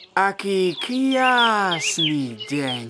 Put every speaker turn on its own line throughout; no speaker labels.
Aký krásny deň.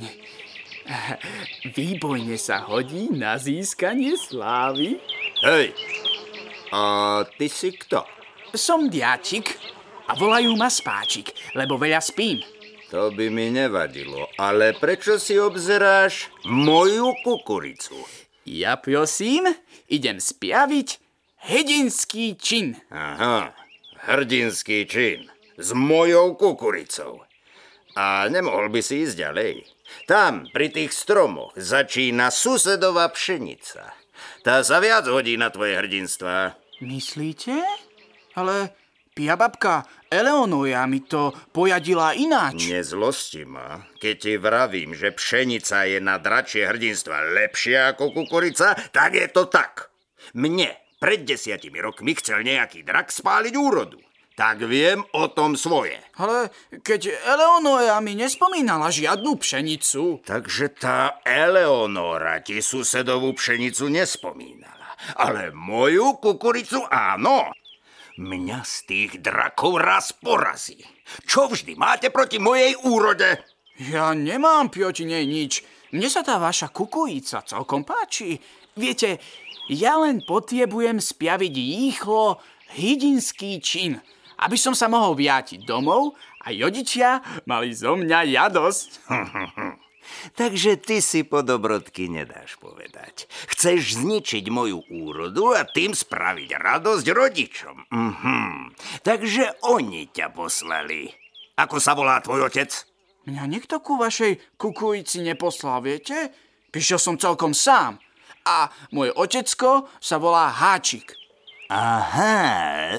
Výborne sa hodí na získanie slávy.
Hej, a ty si kto?
Som diačik a volajú ma Spáčik, lebo veľa spím.
To by mi nevadilo, ale prečo si obzeráš moju kukuricu?
Ja prosím, idem spraviť hrdinský čin.
Aha, hrdinský čin s mojou kukuricou. A nemohol by si ísť ďalej? Tam, pri tých stromoch, začína susedová pšenica. Tá sa viac hodí na tvoje hrdinstvá.
Myslíte? Ale pia babka Eleonora mi to pojadila ináč.
Nezlosti ma, keď ti vravím, že pšenica je na dračie hrdinstva lepšia ako kukurica, tak je to tak. Mne pred 10 rokmi chcel nejaký drak spáliť úrodu. Tak viem o tom svoje.
Ale keď Eleonora mi nespomínala žiadnu pšenicu.
Takže tá Eleonora ti susedovú pšenicu nespomínala. Ale moju kukuricu áno. Mňa z tých drakov raz porazí. Čo vždy máte proti mojej úrode?
Ja nemám proti nej nič. Mne sa tá vaša kukurica celkom páči. Viete, ja len potrebujem spraviť rýchlo hrdinský čin, aby som sa mohol vrátiť domov a rodičia mali zo mňa radosť.
Takže ty si po dobrodky nedáš povedať. Chceš zničiť moju úrodu a tým spraviť radosť rodičom. Takže oni ťa poslali. Ako sa volá tvoj otec?
Mňa nikto ku vašej kukurici neposlal, viete? Prišiel som celkom sám. A môj otecko sa volá Háčik.
Aha.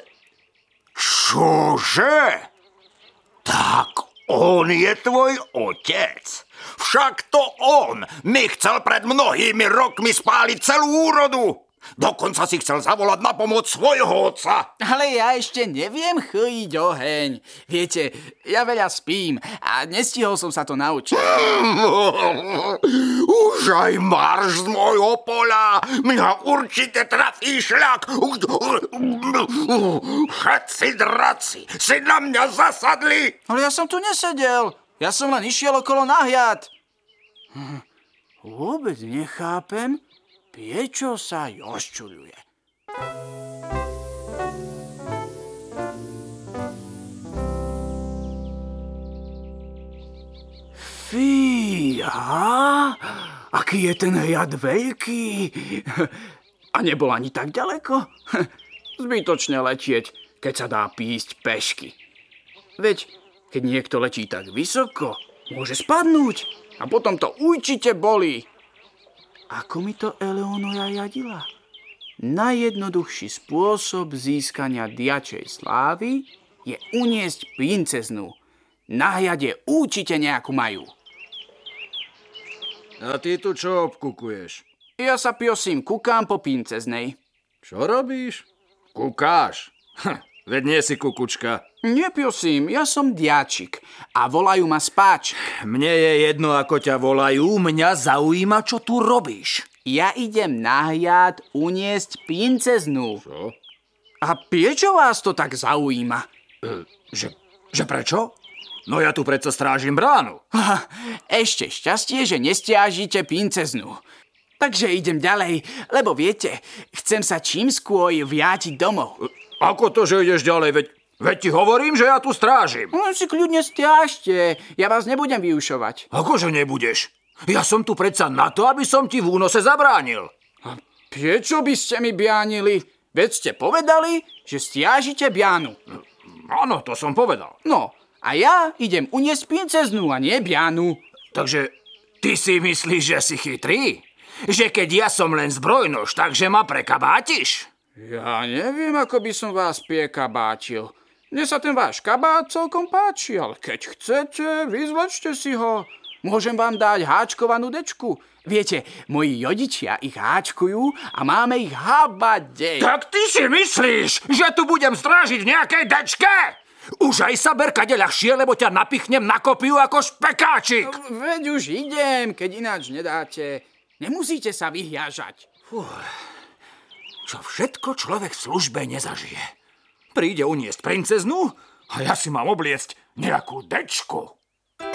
Čože? Tak on je tvoj otec. Však to on mi chcel pred mnohými rokmi spáliť celú úrodu. Dokonca si chcel zavolať na pomoc svojho otca.
Ale ja ešte neviem chýliť oheň. Viete, ja veľa spím a nestihol som sa to naučiť.
Už aj marš z môjho poľa. Mňa určite trafí šľak. Všetci draci si na mňa zasadli.
Ale ja som tu nesedel. Ja som len išiel okolo nahliad. Vôbec nechápem, prečo sa rozčuľuje. Fíha, aký je ten hľad veľký. A nebol ani tak ďaleko. Zbytočne letieť, keď sa dá písť pešky. Veď keď niekto letí tak vysoko, môže spadnúť a potom to určite bolí. Ako mi to Eleonora radila? Najjednoduchší spôsob získania diačej slávy je uniesť princeznú. Na hľade určite nejakú majú.
A ty tu čo obkukuješ?
Ja sa prosím kukám po princeznej.
Čo robíš? Kukáš. Veď nie si kukučka.
Nie prosím, ja som diačik a volajú ma Spáčik.
Mne je jedno, ako ťa volajú, mňa zaujíma, čo tu robíš.
Ja idem na hľad uniesť princeznú.
Čo?
A prečo vás to tak zaujíma?
Že prečo? No ja tu predsa strážim bránu.
Ešte šťastie, že nestiažite princeznú. Takže idem ďalej, lebo viete, chcem sa čím skôr vrátiť domov.
Ako to, že ideš ďalej? Veď ti hovorím, že ja tu strážim.
No si kľudne stiažte, ja vás nebudem vyušovať.
Akože nebudeš? Ja som tu predsa na to, aby som ti v únose zabránil.
A prečo by ste mi bránili? Veď ste povedali, že stiažite bránu.
Áno, to som povedal.
No, a ja idem uniesť princeznú a nie bránu.
Takže ty si myslíš, že si chytrý? Že keď ja som len zbrojnož, takže ma prekabátiš?
Ja neviem, ako by som vás prekabátil. Mne sa ten váš kabát celkom páči, ale keď chcete, vyzvlečte si ho. Môžem vám dať háčkovanú dečku. Viete, moji rodičia ich háčkujú a máme ich habať.
Tak ty si myslíš, že tu budem strážiť v nejakej dečke? Už aj sa ber kade ľahšie, lebo ťa napichnem na kopiu ako špekáčik.
Veď už idem, keď ináč nedáte. Nemusíte sa vyhľažať.
Čo všetko človek v službe nezažije. Príde uniesť princeznú a ja si mám obliecť Nejakú dečku.